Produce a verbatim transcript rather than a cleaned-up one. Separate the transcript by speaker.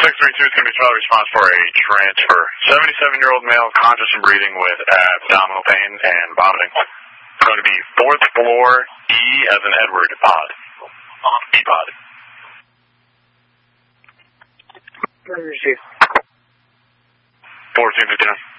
Speaker 1: six three two is going to be trial response for a transfer. seventy-seven-year-old male, conscious and breathing with abdominal pain and vomiting. It's going to be fourth floor, E as in Edward, pod. E pod.
Speaker 2: Receive.
Speaker 1: four two fifty-nine.